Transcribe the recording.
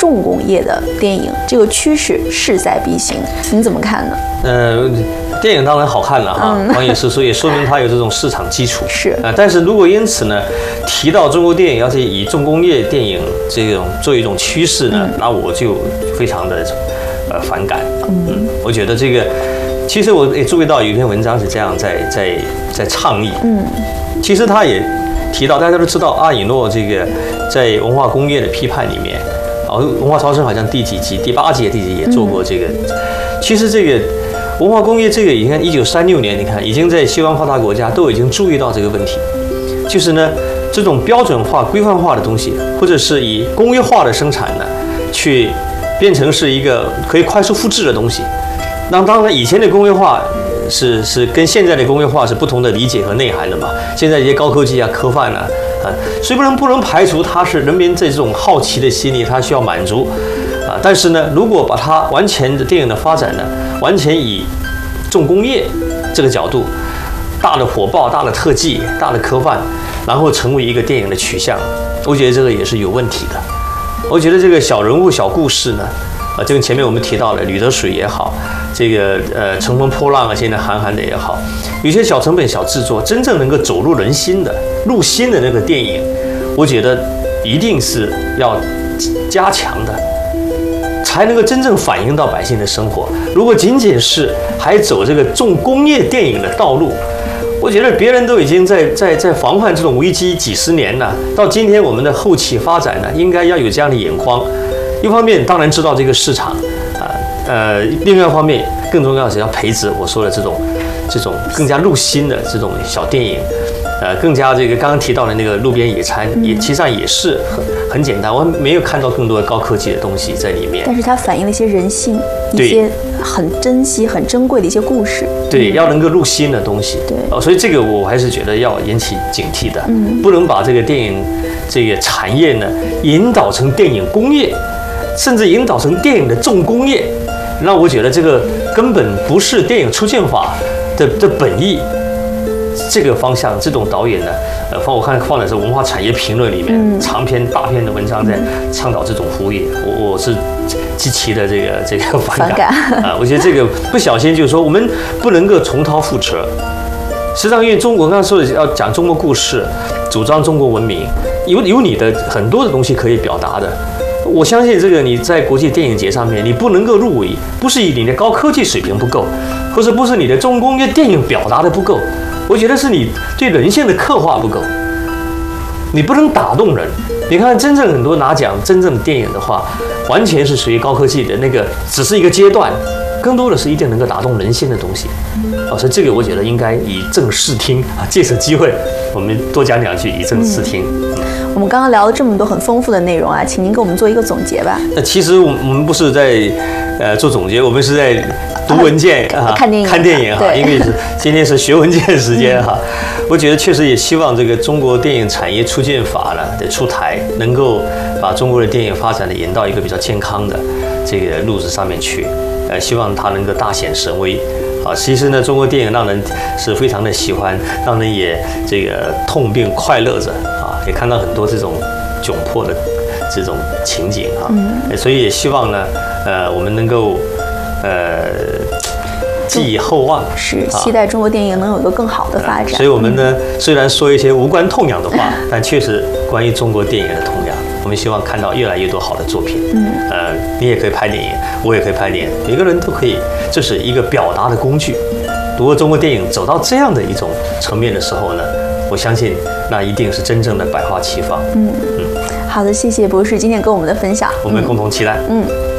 重工业的电影，这个趋势势在必行，您怎么看呢？ 电影当然好看了哈，黄也是，所以说明它有这种市场基础是但是如果因此呢，提到中国电影要是以重工业电影这种作为一种趋势呢，那我就非常的反感。我觉得这个，其实我也注意到有一篇文章是这样在倡议。其实他也提到，大家都知道阿以诺这个在文化工业的批判里面，文化超生好像第几集，第8集、第几集也做过这个。其实这个文化工业这个，你看1936年，你看已经在西方发达国家都已经注意到这个问题，就是呢这种标准化、规范化的东西，或者是以工业化的生产呢，去变成是一个可以快速复制的东西。那当然，以前的工业化是跟现在的工业化是不同的理解和内涵的嘛。现在一些高科技啊、科幻啊，所以不能排除它是人民这种好奇的心理，它需要满足但是呢，如果把它完全的电影的发展呢，完全以重工业这个角度，大的火爆、大的特技、大的科幻，然后成为一个电影的取向，我觉得这个也是有问题的。我觉得这个小人物、小故事呢，这个前面我们提到了吕德水也好，这个乘风破浪啊，现在韩寒的也好，有些小成本、小制作，真正能够走入人心的、入心的那个电影，我觉得一定是要加强的，才能够真正反映到百姓的生活。如果仅仅是还走这个重工业电影的道路，我觉得别人都已经在防范这种危机几十年了，到今天我们的后期发展呢，应该要有这样的眼光。一方面当然知道这个市场另外一方面更重要的是要培植我说的这种更加入心的这种小电影。更加这个刚刚提到的那个路边野餐，其实上也是很简单，我没有看到更多的高科技的东西在里面。 但是它反映了一些人性，一些很珍惜、很珍贵的一些故事。 对，要能够入心的东西。 对， 所以这个我还是觉得要引起警惕的，不能把这个电影这个产业呢引导成电影工业，甚至引导成电影的重工业。那我觉得这个根本不是电影出现法的本意。这个方向，这种导演呢，我看放的是《文化产业评论》里面长篇大篇的文章，在倡导这种服务业，我是极其的这个反感我觉得这个不小心就是说，我们不能够重蹈覆辙。实际上，因为中国刚刚说的要讲中国故事，主张中国文明，有你的很多的东西可以表达的。我相信这个你在国际电影节上面，你不能够入围，不是你的高科技水平不够，或者不是你的重工业电影表达的不够。我觉得是你对人性的刻画不够，你不能打动人。你看，真正很多拿奖真正的电影的话，完全是属于高科技的那个，只是一个阶段，更多的是一定能够打动人心的东西。所以这个我觉得应该以正视听借此机会，我们多讲两句以正视听。 我们刚刚聊了这么多很丰富的内容请您给我们做一个总结吧。 那其实我们不是在做总结，我们是在读文件看电影因为今天是学文件时间我觉得确实也希望这个中国电影产业促进法呢的出台，能够把中国的电影发展的引到一个比较健康的这个路子上面去，希望它能够大显神威。其实呢，中国电影让人是非常的喜欢，让人也这个痛并快乐着也看到很多这种窘迫的这种情景所以也希望呢，我们能够寄以厚望， 是期待中国电影能有一个更好的发展。 所以我们呢，虽然说一些无关痛痒的话，但确实关于中国电影的痛痒，我们希望看到越来越多好的作品。你也可以拍电影，我也可以拍电影，每个人都可以，这是一个表达的工具。如果中国电影走到这样的一种层面的时候呢，我相信那一定是真正的百花齐放。 好的，谢谢博士今天跟我们的分享， 我们共同期待。